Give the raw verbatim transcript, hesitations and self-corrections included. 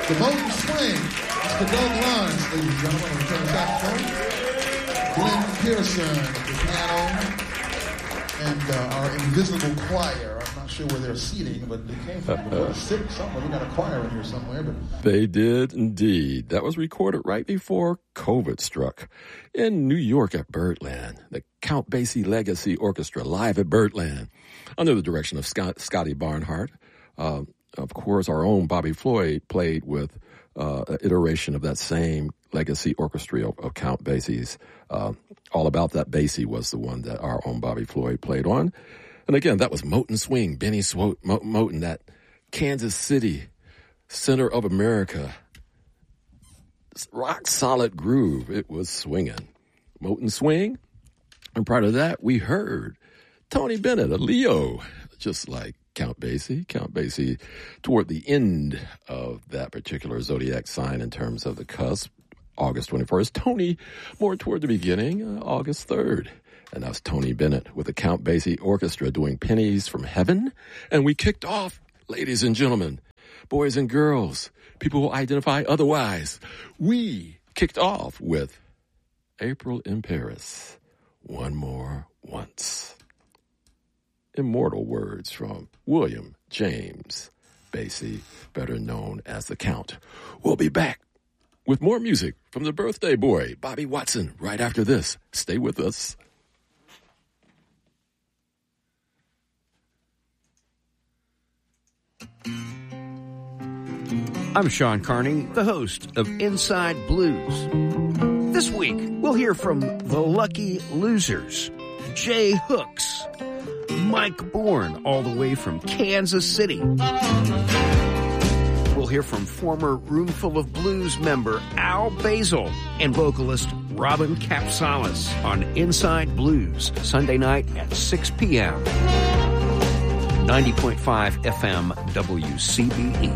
The Moten Swing. It's the Doug Lawrence, ladies and gentlemen, on the tenor saxophone. Glenn Pearson at the piano. And uh, our invisible choir. I'm not sure where they're seating, but they came from the six somewhere. We got a choir in here somewhere. But they did indeed. That was recorded right before COVID struck in New York at Birdland. The Count Basie Legacy Orchestra live at Birdland under the direction of Scott, Scotty Barnhart. Uh, of course, our own Bobby Floyd played with uh, an iteration of that same Legacy Orchestra of, of Count Basie's. Uh, All About That Basie was the one that our own Bobby Floyd played on. And again, that was Moten Swing, Benny Swo- Mo- Moten, that Kansas City, center of America, rock solid groove. It was swinging. Moten Swing. And prior to that, we heard Tony Bennett, a Leo, just like Count Basie. Count Basie toward the end of that particular zodiac sign in terms of the cusp. August twenty-first. Tony, more toward the beginning, uh, August third. And that's Tony Bennett with the Count Basie Orchestra doing Pennies from Heaven. And we kicked off, ladies and gentlemen, boys and girls, people who identify otherwise. We kicked off with April in Paris, One More Once. Immortal words from William James Basie, better known as the Count. We'll be back with more music from the birthday boy, Bobby Watson, right after this. Stay with us. I'm Sean Carney, the host of Inside Blues. This week, we'll hear from the Lucky Losers, Jay Hooks, Mike Bourne, all the way from Kansas City. We'll hear from former Roomful of Blues member Al Basil and vocalist Robin Capsalis on Inside Blues, Sunday night at six p.m. ninety point five F M W C B E.